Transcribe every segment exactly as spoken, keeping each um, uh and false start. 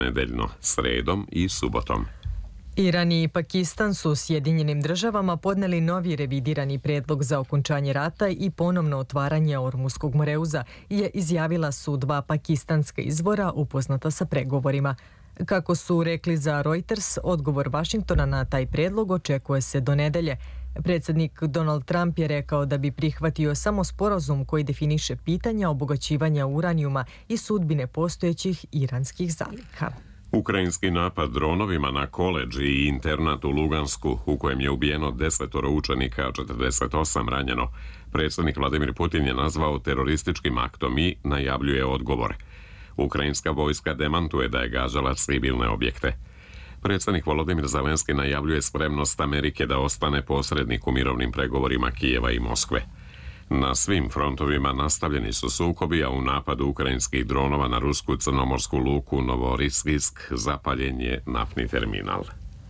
nedeljno, sredom i subotom. Iran i Pakistan su Sjedinjenim državama podneli novi revidirani predlog za okončanje rata i ponovno otvaranje Ormuskog moreuza, je izjavila su dva pakistanska izvora upoznata sa pregovorima. Kako su rekli za Reuters, odgovor Vašingtona na taj predlog očekuje se do nedelje. Predsjednik Donald Trump je rekao da bi prihvatio samo sporazum koji definiše pitanja obogaćivanja uranijuma i sudbine postojećih iranskih zaliha. Ukrajinski napad dronovima na koledž i internat u Lugansku, u kojem je ubijeno desetoro učenika, a četrdeset osam ranjeno, predsjednik Vladimir Putin je nazvao terorističkim aktom i najavljuje odgovor. Ukrajinska vojska demantuje da je gađala civilne objekte. Predsjednik Volodymyr Zelenski najavljuje spremnost Amerike da ostane posrednik u mirovnim pregovorima Kijeva i Moskve. Na svim frontovima nastavljeni su sukobi, a u napadu ukrajinskih dronova na rusku crnomorsku luku Novoriskijsk zapaljen je naftni terminal.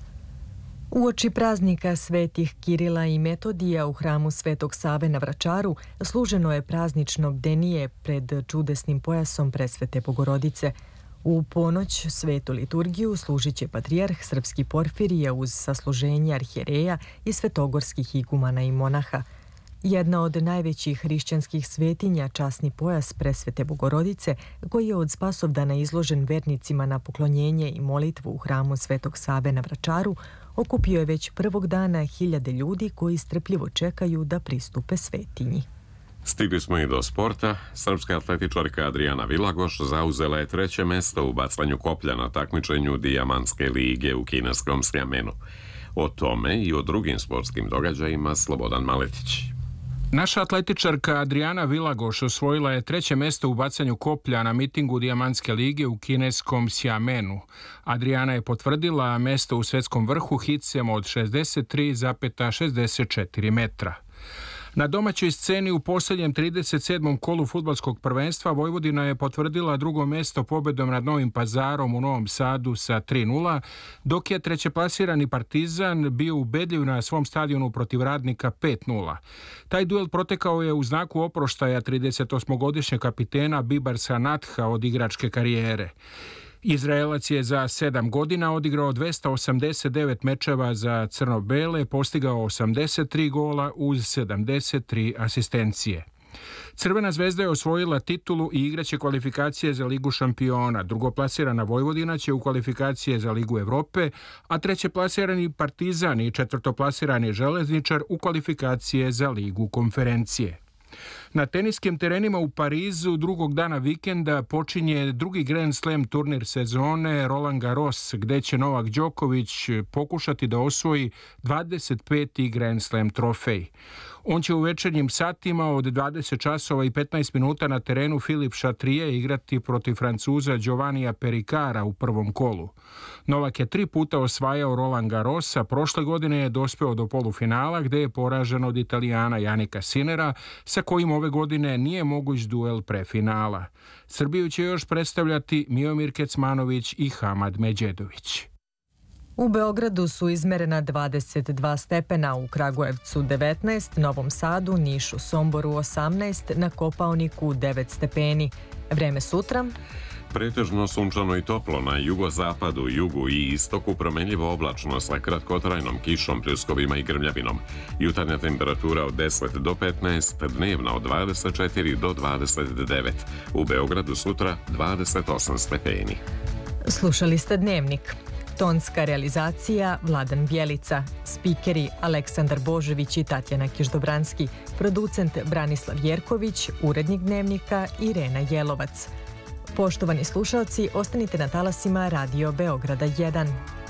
Uoči praznika svetih Kirila i Metodija u hramu Svetog Save na Vračaru služeno je praznično bdenije pred čudesnim pojasom Presvete Bogorodice. U ponoć svetu liturgiju služit će patrijarh Srpski Porfirije uz sasluženje arhijereja i svetogorskih igumana i monaha. Jedna od najvećih hrišćanskih svetinja, časni pojas Presvete Bogorodice, koji je od Spasovdana izložen vernicima na poklonjenje i molitvu u hramu Svetog Save na Vračaru, okupio je već prvog dana hiljade ljudi koji strpljivo čekaju da pristupe svetinji. Stigli smo i do sporta. Srpska atletičarka Adriana Vilagoš zauzela je treće mesto u bacanju koplja na takmičenju Dijamantske lige u kineskom Sjamenu. O tome i o drugim sportskim događajima Slobodan Maletić. Naša atletičarka Adriana Vilagoš osvojila je treće mesto u bacanju koplja na mitingu Dijamantske lige u kineskom Sjamenu. Adriana je potvrdila mesto u svetskom vrhu hicem od šezdeset tri zarez šezdeset četiri metra. Na domaćoj sceni u posljednjem trideset sedmom kolu fudbalskog prvenstva Vojvodina je potvrdila drugo mesto pobedom nad Novim Pazarom u Novom Sadu sa tri nula, dok je trećeplasirani Partizan bio ubedljiv na svom stadionu protiv Radnika pet nula. Taj duel protekao je u znaku oproštaja tridesetosmogodišnjeg kapitena Bibarsa Natha od igračke karijere. Izraelac je za sedam godina odigrao dvesta osamdeset devet mečeva za crno-bele, postigao osamdeset tri gola uz sedamdeset tri asistencije. Crvena zvezda je osvojila titulu i igraće kvalifikacije za Ligu šampiona. Drugoplasirana Vojvodina će u kvalifikacije za Ligu Evrope, a trećeplasirani Partizan i četvrtoplasirani Železničar u kvalifikacije za Ligu konferencije. Na teniskim terenima u Parizu drugog dana vikenda počinje drugi Grand Slam turnir sezone Roland Garros, gde će Novak Đoković pokušati da osvoji dvadeset peti Grand Slam trofej. On će u večernjim satima od dvadeset časova i petnaest minuta na terenu Filip Chatrier igrati protiv Francuza Giovannija Perikara u prvom kolu. Novak je tri puta osvajao Roland Garrosa, prošle godine je dospeo do polufinala gde je poražen od Italijana Janika Sinera, sa kojim ove godine nije moguć duel pre finala. Srbiju će još predstavljati Miomir Kecmanović i Hamad Međedović. U Beogradu su izmerena dvadeset dva stepena, u Kragujevcu devetnaest, Novom Sadu, Nišu, Somboru osamnaest, na Kopaoniku devet stepeni. Vreme sutra? Pretežno sunčano i toplo na jugozapadu, jugu i istoku, promenljivo oblačno sa kratkotrajnom kišom, pljuskovima i grmljavinom. Jutarnja temperatura od deset do petnaest, dnevna od dvadeset četiri do dvadeset devet. U Beogradu sutra dvadeset osam stepeni. Slušali ste Dnevnik. Tonska realizacija Vladan Bjelica, spikeri Aleksandar Božević i Tatjana Kiždobranski, producent Branislav Jerković, urednik Dnevnika Irena Jelovac. Poštovani slušalci, ostanite na talasima Radio Beograda jedan.